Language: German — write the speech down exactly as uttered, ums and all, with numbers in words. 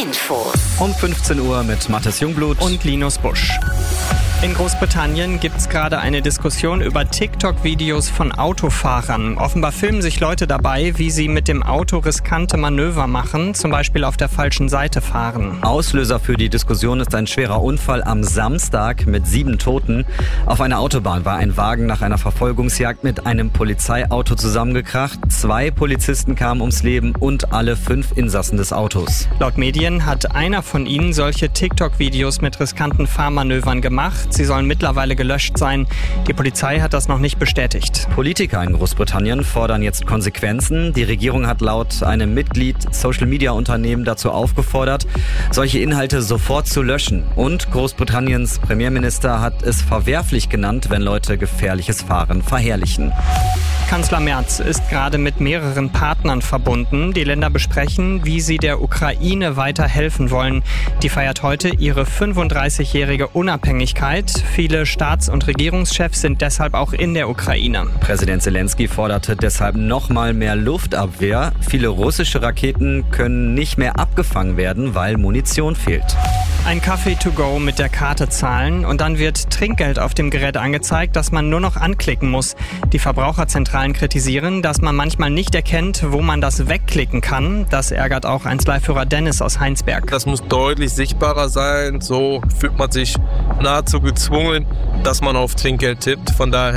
Infos. Um fünfzehn Uhr mit Mathis Jungblut und Linus Busch. In Großbritannien gibt es gerade eine Diskussion über TikTok-Videos von Autofahrern. Offenbar filmen sich Leute dabei, wie sie mit dem Auto riskante Manöver machen, zum Beispiel auf der falschen Seite fahren. Auslöser für die Diskussion ist ein schwerer Unfall am Samstag mit sieben Toten. Auf einer Autobahn war ein Wagen nach einer Verfolgungsjagd mit einem Polizeiauto zusammengekracht. Zwei Polizisten kamen ums Leben und alle fünf Insassen des Autos. Laut Medien hat einer von ihnen solche TikTok-Videos mit riskanten Fahrmanövern gemacht. Sie sollen mittlerweile gelöscht sein. Die Polizei hat das noch nicht bestätigt. Politiker in Großbritannien fordern jetzt Konsequenzen. Die Regierung hat laut einem Mitglied Social-Media-Unternehmen dazu aufgefordert, solche Inhalte sofort zu löschen. Und Großbritanniens Premierminister hat es verwerflich genannt, wenn Leute gefährliches Fahren verherrlichen. Kanzler Merz ist gerade mit mehreren Partnern verbunden. Die Länder besprechen, wie sie der Ukraine weiter helfen wollen. Die feiert heute ihre fünfunddreißigjährige Unabhängigkeit. Viele Staats- und Regierungschefs sind deshalb auch in der Ukraine. Präsident Zelensky forderte deshalb nochmal mehr Luftabwehr. Viele russische Raketen können nicht mehr abgefangen werden, weil Munition fehlt. Ein Kaffee to go mit der Karte zahlen und dann wird Trinkgeld auf dem Gerät angezeigt, das man nur noch anklicken muss. Die Verbraucherzentralen kritisieren, dass man manchmal nicht erkennt, wo man das wegklicken kann. Das ärgert auch eins Live-Hörer Dennis aus Heinsberg. Das muss deutlich sichtbarer sein. So fühlt man sich nahezu gezwungen, dass man auf Trinkgeld tippt. Von daher